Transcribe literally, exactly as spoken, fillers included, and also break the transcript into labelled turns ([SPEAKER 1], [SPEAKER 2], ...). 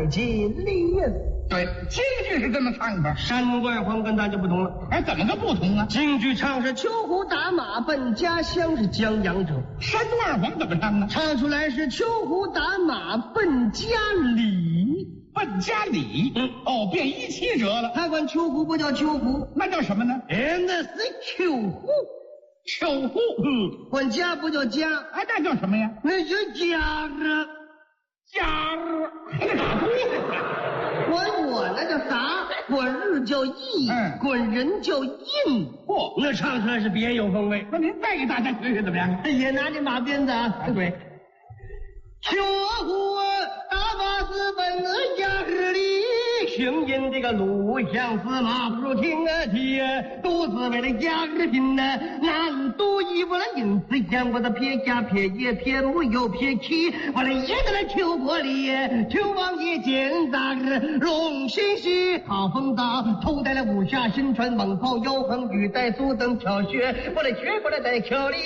[SPEAKER 1] 尽离人。
[SPEAKER 2] 对，京剧是这么唱的。
[SPEAKER 1] 山怪黄跟咱就不同了。
[SPEAKER 2] 哎，怎么个不同啊？
[SPEAKER 1] 京剧唱是秋胡打马奔家乡是江洋者，
[SPEAKER 2] 山东二黄怎么唱呢？
[SPEAKER 1] 唱出来是秋胡打马奔家里。
[SPEAKER 2] 奔家里，
[SPEAKER 1] 嗯，
[SPEAKER 2] 哦，变一七折了。
[SPEAKER 1] 他管秋胡不叫秋胡，
[SPEAKER 2] 那叫什么呢？
[SPEAKER 1] 哎，那是秋胡。
[SPEAKER 2] 秋胡，
[SPEAKER 1] 嗯，管家不叫家，
[SPEAKER 2] 哎，那叫什么呀？
[SPEAKER 1] 那叫家儿。
[SPEAKER 2] 家儿，还得打鼓。
[SPEAKER 1] 管我那叫啥？管日叫义，
[SPEAKER 2] 嗯，
[SPEAKER 1] 管人叫印。
[SPEAKER 2] 嚯，
[SPEAKER 1] 那唱出来是别有风味。
[SPEAKER 2] 那您再给大家学学怎么样？
[SPEAKER 1] 也拿这马鞭子啊，
[SPEAKER 2] 对。
[SPEAKER 1] 秋胡打马直奔家儿里，行人这个路相思马不如听啊听啊，都是为了家儿拼呐。那都以为了因此想我的撇家撇爷撇母又撇妻，我来也在那秋国里，秋王爷见大儿龙心喜好风大，头戴了五下新穿猛炮腰横羽带苏灯挑靴，我来学过来在桥里